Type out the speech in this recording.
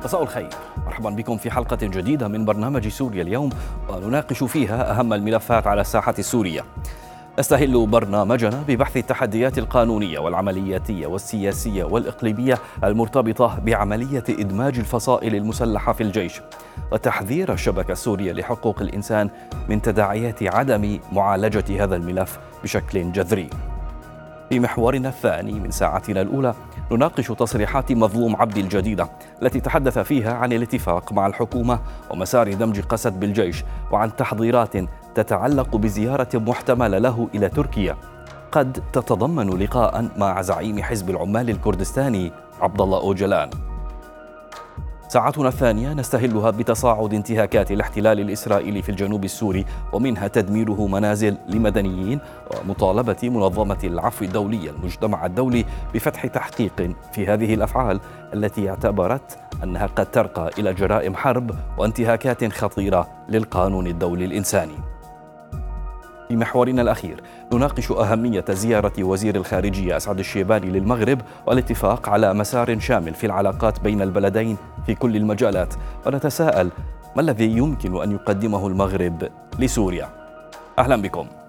مساء الخير، مرحبا بكم في حلقة جديدة من برنامج سوريا اليوم، ونناقش فيها أهم الملفات على الساحة السورية. نستهل برنامجنا ببحث التحديات القانونية والعملياتية والسياسية والإقليمية المرتبطة بعملية إدماج الفصائل المسلحة في الجيش، وتحذير الشبكة السورية لحقوق الإنسان من تداعيات عدم معالجة هذا الملف بشكل جذري. في محورنا الثاني من ساعتنا الأولى نناقش تصريحات مظلوم عبد الجديدة التي تحدث فيها عن الاتفاق مع الحكومة ومسار دمج قسد بالجيش، وعن تحضيرات تتعلق بزيارة محتملة له إلى تركيا قد تتضمن لقاء مع زعيم حزب العمال الكردستاني عبد الله أوجلان. ساعتنا الثانية نستهلها بتصاعد انتهاكات الاحتلال الإسرائيلي في الجنوب السوري، ومنها تدميره منازل لمدنيين، ومطالبة منظمة العفو الدولية المجتمع الدولي بفتح تحقيق في هذه الأفعال التي اعتبرت أنها قد ترقى إلى جرائم حرب وانتهاكات خطيرة للقانون الدولي الإنساني. في محورنا الأخير نناقش أهمية زيارة وزير الخارجية أسعد الشيباني للمغرب والاتفاق على مسار شامل في العلاقات بين البلدين في كل المجالات، ونتساءل ما الذي يمكن أن يقدمه المغرب لسوريا؟ أهلا بكم.